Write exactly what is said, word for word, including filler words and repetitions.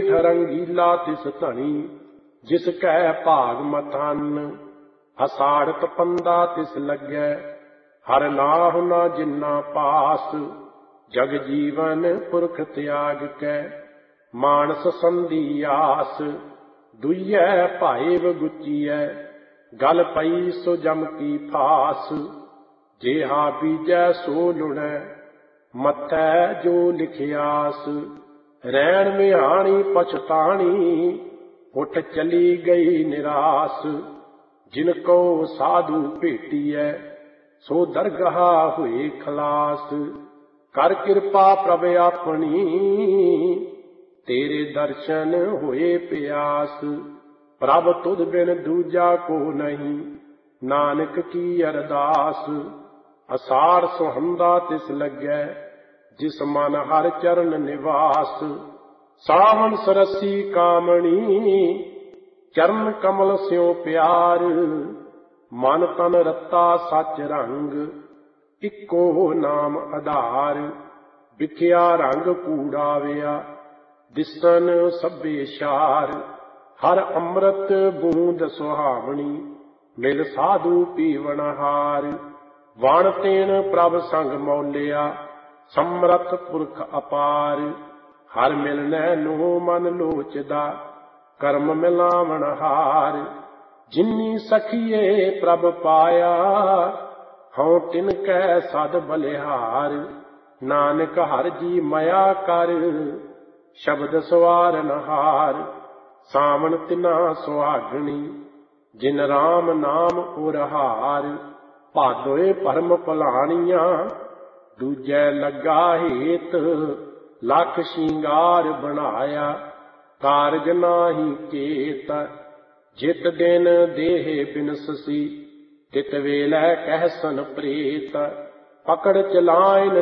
मीठ रंगीला तिस धनी, जिस कै भाग मथन। हसाड़त पंदा तिस लग्गै, हर नाहु न जिन्ना पास। जग जीवन पुरख त्याग कै, मानस संधि आस। दुइयै भाइव गुचीऐ, गल पई सो जम की फास। जेहा बीजै सो लुणै, मथै जो लिखियास। रैण मिहाणी पछताणी, उठ चली गई निरास। जिनको साधु भेटीऐ, सो दरगाह हुए खलास। कर किरपा प्रभ अपनी, तेरे दर्शन होए प्यास। प्रभ तुध बिन दूजा को नहीं, नानक की अरदास। असार सुहंदा तिस लग्गै, जिस मन हर चरण निवास। सावन सरसी कामणी, चरण कमल स्यों प्यार। मन तन रत्ता सच रंग, इक्को नाम आधार। विखिया रंग कूड़ाविया, दिसन सभे शार। हर अमृत बूंद सुहावनी, मिल साधु पीवनहार। वण तेन प्रभ संग मौलिया, समरथ पुरख अपार। हर मिलनै नो मन लोचदा, कर्म मिलावण हार। जिन्नी सखिए प्रभ पाया, हऊँ तिनकै सद बलिहार। नानक हर जी मया कर, शब्द सवारन हार। सावन तिना सुहागणी, जिन राम नाम उरहार। भादोए भरम भलाणिया, दूजै लगा हेत। लख शिंगार बनाया, कारज नाहि केत। जित दिन देह बिनससी, तित वेलै कहसन प्रेत। पकड़ चलाइन